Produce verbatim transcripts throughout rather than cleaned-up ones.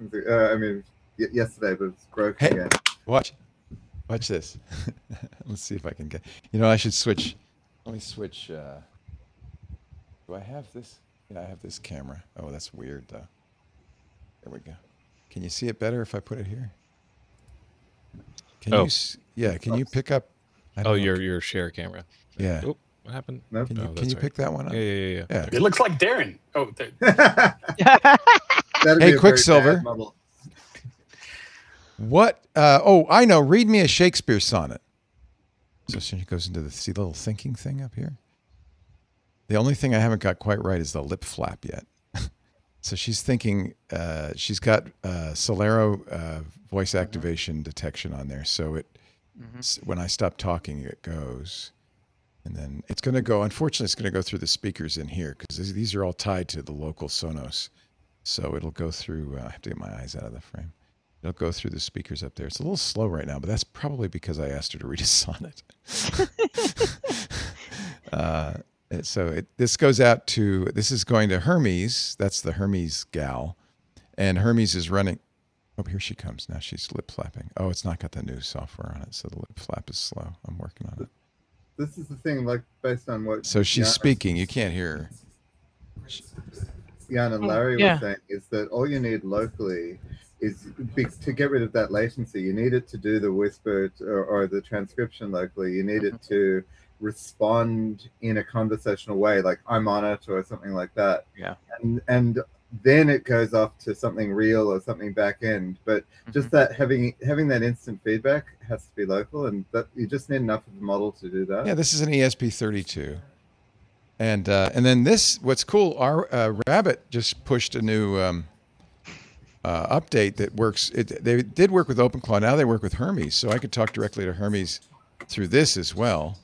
seconds ago. Uh, I mean, y- yesterday, but it's broken Hey, again. watch, watch this. Let's see if I can get. You know, I should switch. Let me switch. Uh, do I have this? Yeah, I have this camera. Oh, that's weird though. There we go. Can you see it better if I put it here? Can Oh. you? s- Yeah. Can you pick up? I Oh, don't know. your your share camera. Yeah. Oh, what happened? Nope. Can you Oh, can that's you right. pick that one up? Yeah, yeah, yeah, yeah. Yeah. It looks like Darren. Oh, there. That'd Hey, be a Quicksilver. very bad model. What? Uh, oh, I know. Read me a Shakespeare sonnet. So she goes into the see the little thinking thing up here. The only thing I haven't got quite right is the lip flap yet. So she's thinking. Uh, she's got uh, Solero uh, voice activation detection on there. So it s- when I stop talking, it goes, and then it's going to go. Unfortunately, it's going to go through the speakers in here because these are all tied to the local Sonos. So it'll go through. Uh, I have to get my eyes out of the frame. It'll go through the speakers up there. It's a little slow right now, but that's probably because I asked her to read a sonnet. uh, and so it, this goes out to, this is going to Hermes. That's the Hermes gal. And Hermes is running. Oh, here she comes. Now she's lip flapping. Oh, it's not got the new software on it, so the lip flap is slow. I'm working on it. This is the thing, like based on what. So she's Jan- speaking. You can't hear her. Jan and Oh, Larry yeah. were saying is that all you need locally is be, to get rid of that latency. You need it to do the whisper t- or, or the transcription locally. You need it to respond in a conversational way, like I'm on it or something like that. Yeah. And and then it goes off to something real or something back end. But just that having having that instant feedback has to be local, and that you just need enough of the model to do that. Yeah, this is an E S P thirty-two. And uh, and then this, what's cool, our uh, Rabbit just pushed a new um, uh, update that works. It, they did work with OpenClaw. Now they work with Hermes. So I could talk directly to Hermes through this as well.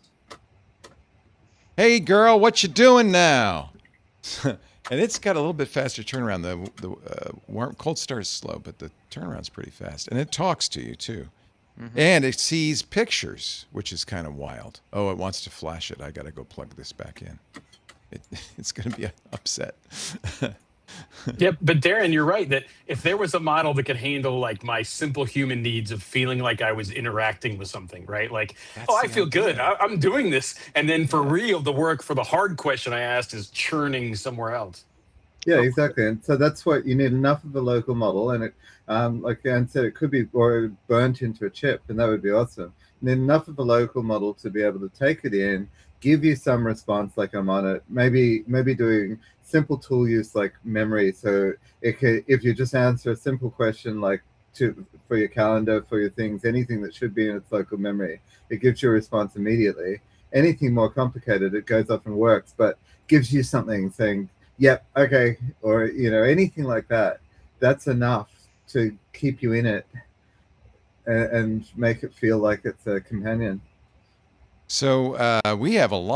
Hey, girl, what you doing now? And it's got a little bit faster turnaround. The the uh, warm cold start is slow, but the turnaround's pretty fast. And it talks to you, too. And it sees pictures, which is kind of wild. Oh, it wants to flash it. I got to go plug this back in. It, it's going to be upset. Yep, but Darren, you're right that if there was a model that could handle like my simple human needs of feeling like I was interacting with something, right? Like, That's oh, I the feel good. idea. I, I'm doing this, and then for real, the work for the hard question I asked is churning somewhere else. Yeah, exactly. And so that's what you need, enough of a local model. And it, um, like Anne said, it could be or burnt into a chip, and that would be awesome. And then enough of a local model to be able to take it in, give you some response like I'm on it, maybe maybe doing simple tool use like memory. So it could, if you just answer a simple question like to for your calendar, for your things, anything that should be in its local memory, it gives you a response immediately. Anything more complicated, it goes off and works, but gives you something saying, yep, okay, or you know, anything like that. That's enough to keep you in it and, and make it feel like it's a companion. So uh, we have a lot.